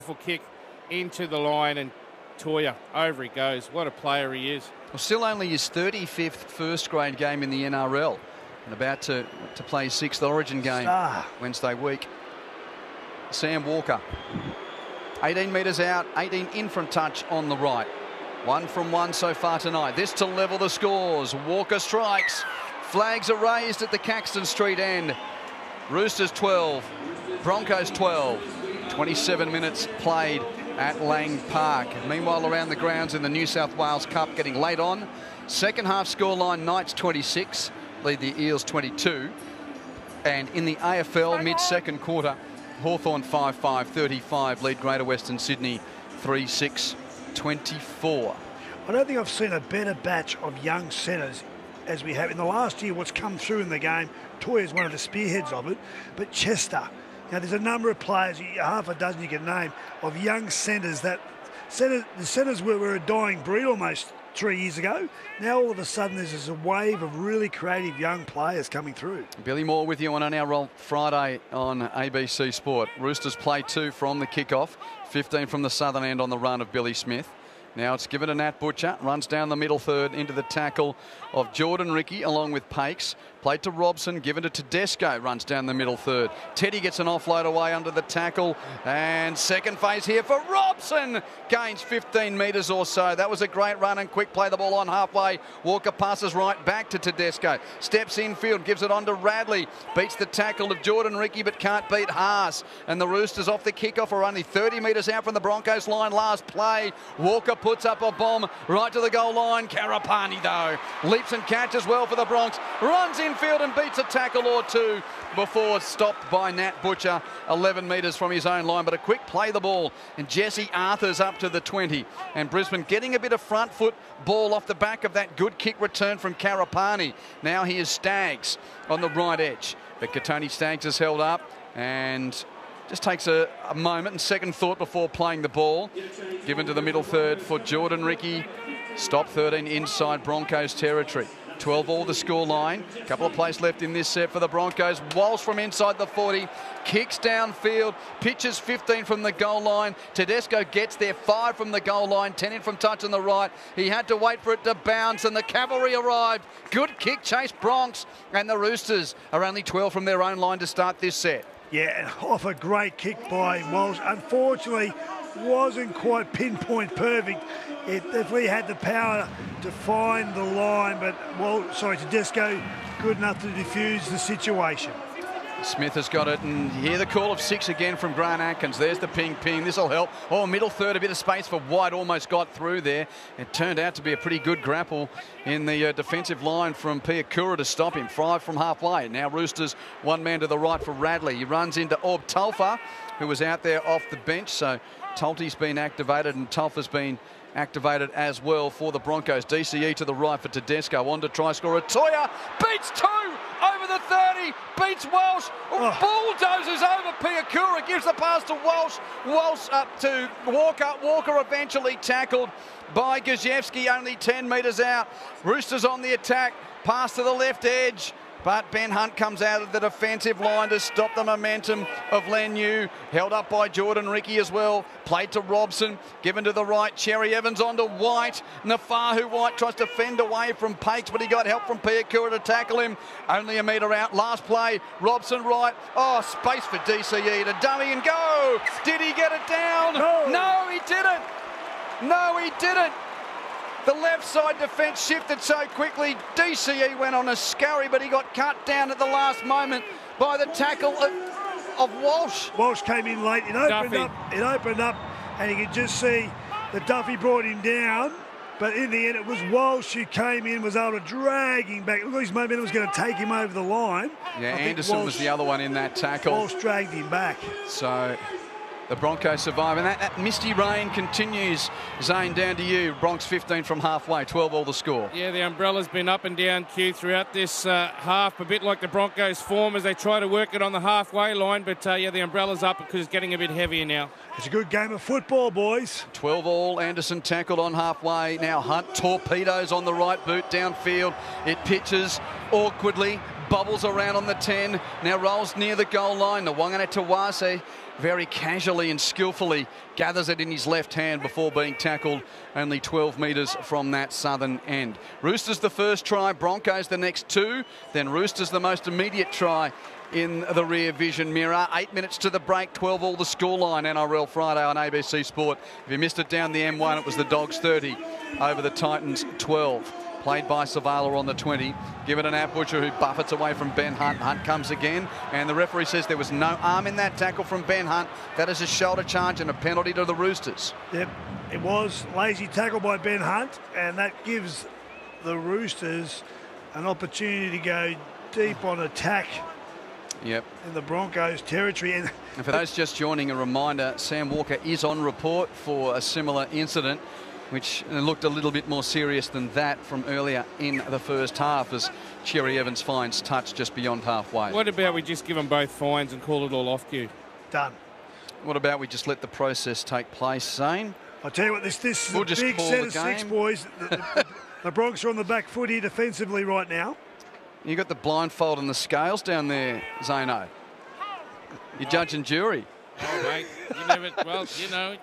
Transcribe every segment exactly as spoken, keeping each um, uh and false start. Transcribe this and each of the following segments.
Kick into the line, and Toya, over he goes. What a player he is. Well, still only his thirty-fifth first grade game in the N R L, and about to, to play his sixth Origin game Star. Wednesday week. Sam Walker, eighteen metres out, eighteen in from touch on the right. One from one so far tonight. This to level the scores. Walker strikes. Flags are raised at the Caxton Street end. Roosters twelve, Broncos twelve. twenty-seven minutes played at Lang Park. Meanwhile, around the grounds in the New South Wales Cup getting late on. Second half scoreline, Knights twenty-six, lead the Eels twenty-two. And in the A F L mid-second quarter, Hawthorn five five, thirty-five, lead Greater Western Sydney three six, twenty-four. I don't think I've seen a better batch of young centres as we have in the last year. What's come through in the game, Toy is one of the spearheads of it, but Chester. Now, there's a number of players, half a dozen you can name, of young centres that centre, the centres were, were a dying breed almost three years ago. Now all of a sudden there's a wave of really creative young players coming through. Billy Moore with you on Our Roll Friday on A B C Sport. Roosters play two from the kickoff, fifteen from the southern end on the run of Billy Smith. Now it's given to Nat Butcher, runs down the middle third into the tackle of Jordan Ricky along with Pakes. Played to Robson, given to Tedesco, runs down the middle third. Teddy gets an offload away under the tackle, and second phase here for Robson. Gains fifteen metres or so. That was a great run and quick play. The ball on halfway. Walker passes right back to Tedesco. Steps infield, gives it on to Radley. Beats the tackle of Jordan Ricky, but can't beat Haas. And the Roosters off the kickoff are only thirty metres out from the Broncos line. Last play. Walker puts up a bomb right to the goal line. Karapani, though, leaps and catches well for the Bronx. Runs infield and beats a tackle or two before stopped by Nat Butcher, eleven metres from his own line. But a quick play the ball, and Jesse Arthur's up to the twenty. And Brisbane getting a bit of front foot ball off the back of that good kick return from Karapani. Now he is Staggs on the right edge. But Katoni Staggs is held up and just takes a, a moment and second thought before playing the ball. Given to the middle third for Jordan Ricky. Stop thirteen inside Broncos territory. twelve all the score line. A couple of plays left in this set for the Broncos. Walsh from inside the forty. Kicks downfield. Pitches fifteen from the goal line. Tedesco gets there. five from the goal line. ten in from touch on the right. He had to wait for it to bounce, and the cavalry arrived. Good kick chase Bronx. And the Roosters are only twelve from their own line to start this set. Yeah, and off a great kick by Walsh. Unfortunately, wasn't quite pinpoint perfect. It definitely had the power to find the line, but, well, sorry, Tedesco good enough to diffuse the situation. Smith has got it, and hear the call of six again from Grant Atkins. There's the ping ping. This will help. Oh, middle third, a bit of space for White. Almost got through there. It turned out to be a pretty good grapple in the uh, defensive line from Piakura to stop him. Five from halfway. Now Roosters, one man to the right for Radley. He runs into Orb Tulfa, who was out there off the bench. So Tulty's been activated, and Tulfa's been activated as well for the Broncos. D C E to the right for Tedesco. On to try scorer. Toya beats two over the thirty. Beats Walsh. Oh. Bulldozes over Piakura. Gives the pass to Walsh. Walsh up to Walker. Walker eventually tackled by Gajewski. Only ten metres out. Roosters on the attack. Pass to the left edge. But Ben Hunt comes out of the defensive line to stop the momentum of Len Yu. Held up by Jordan Ricky as well. Played to Robson. Given to the right. Cherry Evans on to White. Nafahu White tries to fend away from Pakes, but he got help from Piakura to tackle him. Only a metre out. Last play. Robson right. Oh, space for D C E to dummy and go. Did he get it down? No, no he didn't. No, he didn't. The left side defence shifted so quickly. D C E went on a scurry, but he got cut down at the last moment by the tackle of, of Walsh. Walsh came in late. It opened Duffy. up. It opened up, and you could just see that Duffy brought him down. But in the end, it was Walsh who came in, was able to drag him back. Look, his momentum was going to take him over the line. Yeah, Anderson Walsh, was the other one in that tackle. Walsh dragged him back. So the Broncos survive, and that, that misty rain continues. Zane, down to you. Bronx fifteen from halfway, twelve all the score. Yeah, the umbrella's been up and down, Q, throughout this uh, half, a bit like the Broncos' form as they try to work it on the halfway line. But, uh, yeah, the umbrella's up because it's getting a bit heavier now. It's a good game of football, boys. twelve all. Anderson tackled on halfway. Now Hunt torpedoes on the right boot downfield. It pitches awkwardly. bobbles around on the ten, now rolls near the goal line. Nwangane Tawase very casually and skillfully gathers it in his left hand before being tackled only twelve metres from that southern end. Roosters the first try, Broncos the next two, then Roosters the most immediate try in the rear vision mirror. Eight minutes to the break, twelve all the scoreline. N R L Friday on A B C Sport. If you missed it down the M one, it was the Dogs thirty over the Titans twelve. Played by Savala on the twenty. Given an Nat Butcher who buffets away from Ben Hunt. Hunt comes again, and the referee says there was no arm in that tackle from Ben Hunt. That is a shoulder charge and a penalty to the Roosters. Yep, it was lazy tackle by Ben Hunt, and that gives the Roosters an opportunity to go deep on attack. Yep. In the Broncos territory. And, and for those just joining, a reminder, Sam Walker is on report for a similar incident, which looked a little bit more serious than that from earlier in the first half, as Cherry Evans finds touch just beyond halfway. What about we just give them both fines and call it all off cue? Done. What about we just let the process take place, Zane? I'll tell you what, this, this is we'll a just big call set the of game. six, boys. The, the, the Bronx are on the back foot here defensively right now. You got the blindfold and the scales down there, Zano. You're judge and jury. Oh, mate. You never, well, you know.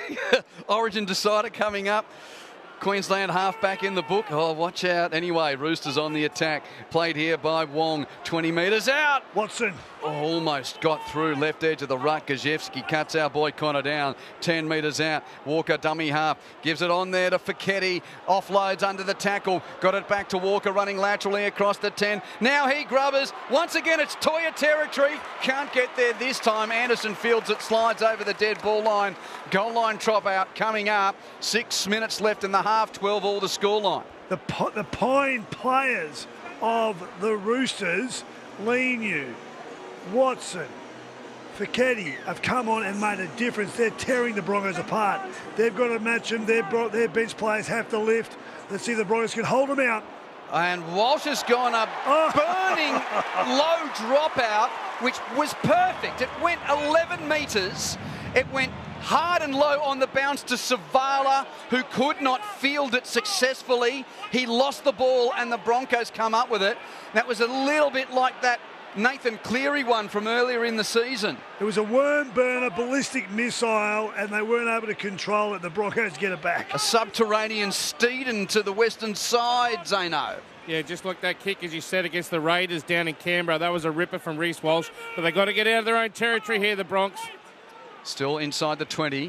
Origin decider coming up. Queensland halfback in the book. Oh, watch out. Anyway, Roosters on the attack. Played here by Wong. twenty metres out. Watson. Oh, almost got through. Left edge of the ruck. Gajewski cuts our boy Connor down. ten metres out. Walker dummy half. Gives it on there to Fiketti. Offloads under the tackle. Got it back to Walker running laterally across the ten. Now he grubbers. Once again, it's Toya territory. Can't get there this time. Anderson fields it. Slides over the dead ball line. Goal line drop out coming up. Six minutes left in the half. twelve all the scoreline. The, the Pine players of the Roosters, Leniu, Watson, Fiketti have come on and made a difference. They're tearing the Broncos apart. They've got to match them. Their, their bench players have to lift. Let's see if the Broncos can hold them out. And Walsh has gone a oh. burning low dropout, which was perfect. It went eleven metres. It went hard and low on the bounce to Savala, who could not field it successfully. He lost the ball and the Broncos come up with it. That was a little bit like that Nathan Cleary one from earlier in the season. It was a worm burner, ballistic missile, and they weren't able to control it. The Broncos get it back. A subterranean Steeden to the western side, Zano. Yeah, just like that kick, as you said, against the Raiders down in Canberra. That was a ripper from Reece Walsh. But they've got to get out of their own territory here, the Bronx. Still inside the twenty,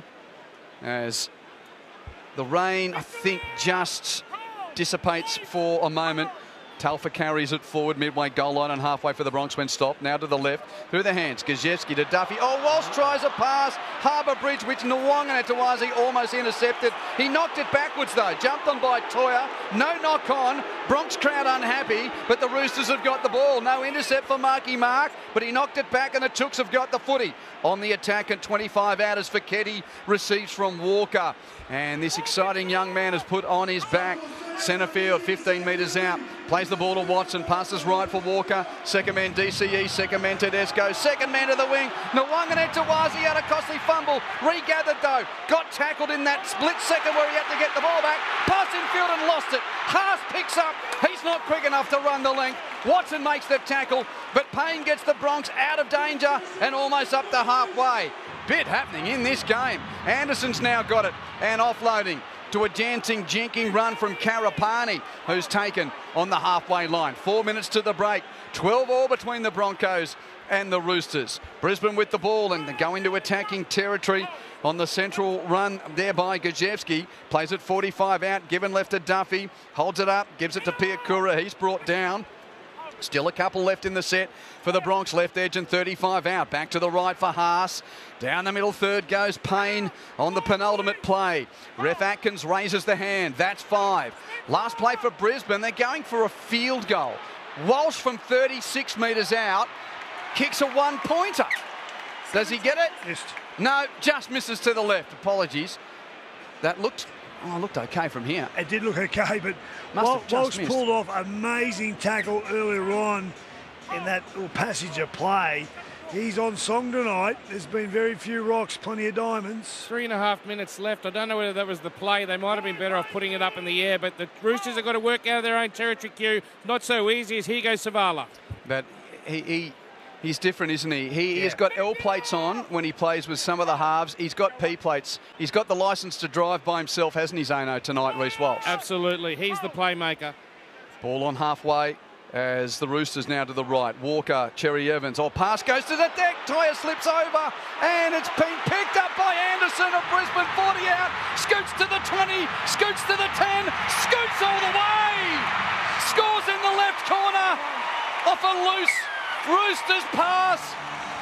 as the rain, I think, just dissipates for a moment. Talfa carries it forward midway goal line and halfway for the Bronx when stopped. Now to the left, through the hands. Gajewski to Duffy. Oh, Walsh tries a pass. Harbour Bridge, which Nwangane Tawaze almost intercepted. He knocked it backwards, though. Jumped on by Toya. No knock on. Bronx crowd unhappy, but the Roosters have got the ball. No intercept for Marky Mark, but he knocked it back and the Tooks have got the footy. On the attack at twenty-five out as Fiketti receives from Walker. And this exciting young man has put on his back. Centre field, fifteen metres out. Plays the ball to Watson. Passes right for Walker. Second man D C E. Second man Tedesco. Second man to the wing. Nwangane Tawaze had a costly fumble. Regathered though. Got tackled in that split second where he had to get the ball back. Passed infield and lost it. Haas picks up. He's not quick enough to run the length. Watson makes the tackle, but Payne gets the Bronx out of danger and almost up to halfway. Bit happening in this game. Anderson's now got it and offloading to a dancing, jinking run from Karapani, who's taken on the halfway line. Four minutes to the break. twelve all between the Broncos and the Roosters. Brisbane with the ball and they go into attacking territory on the central run there by Gajewski. Plays it forty-five out, given left to Duffy. Holds it up, gives it to Piakura. He's brought down. Still a couple left in the set for the Bronx. Left edge and thirty-five out. Back to the right for Haas. Down the middle third goes Payne on the penultimate play. Ref Atkins raises the hand. That's five. Last play for Brisbane. They're going for a field goal. Walsh from thirty-six metres out kicks a one-pointer. Does he get it? Missed. No, just misses to the left. Apologies. That looked... Oh, it looked okay from here. It did look okay, but Wal Walsh pulled off amazing tackle earlier on in that little passage of play. He's on song tonight. There's been very few rocks, plenty of diamonds. Three and a half minutes left. I don't know whether that was the play. They might have been better off putting it up in the air, but the Roosters have got to work out of their own territory, Q. Not so easy as here goes Savala. That he, he he's different, isn't he? He Yeah. has got L plates on when he plays with some of the halves. He's got P plates. He's got the licence to drive by himself, hasn't he, Zano, tonight, Reece Walsh? Absolutely. He's the playmaker. Ball on halfway as the Roosters now to the right. Walker, Cherry Evans. Oh, pass goes to the deck. Toya slips over and it's been picked up by Anderson of Brisbane. forty out. Scoots to the twenty. Scoots to the ten. Scoots all the way. Scores in the left corner off a loose Roosters pass.